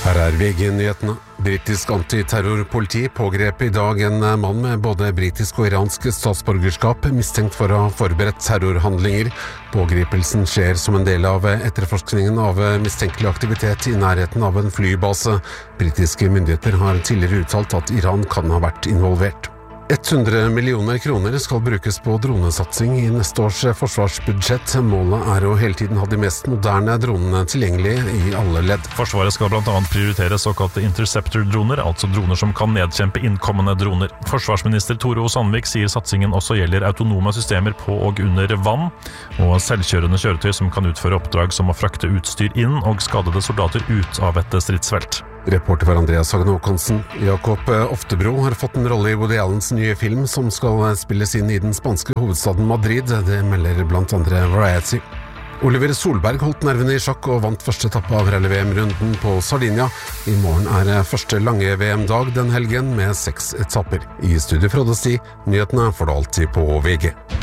Her VG-nyhetene. Britisk antiterrorpoliti pågrep I dag en mann med både britisk og iransk statsborgerskap mistenkt for å ha forberedt terrorhandlinger. Pågripelsen skjer som en del av etterforskningen av mistenkelig aktivitet I nærheten av en flybase. Britiske myndigheter har tidligere uttalt at Iran kan ha vært involvert. 100 millioner kroner skal brukes på dronesatsing I neste års forsvarsbudsjett. Målet å hele tiden ha de mest moderne dronene tilgjengelig I alle ledd. Forsvaret skal blant annet prioritere såkalte interceptor-droner, altså droner som kan nedkjempe innkommende droner. Forsvarsminister Tore O. Sandvik sier satsingen også gjelder autonome systemer på og under vann, og selvkjørende kjøretøy som kan utføre oppdrag som å frakte utstyr inn og skadede soldater ut av et stridsfelt. Reporter var Andreas Hagen Håkonsen. Jakob Oftebro har fått en rolle I Woody Allens nye film som skal spilles inn I den spanske hovedstaden Madrid. Det melder blant andre Variety. Oliver Solberg holdt nervene I sjakk og vant første etappe av rally-VM-runden på Sardinia. I morgen første lange VM-dag den helgen med 6 etapper. I studio Frode Sti, nyhetene får du alltid på VG.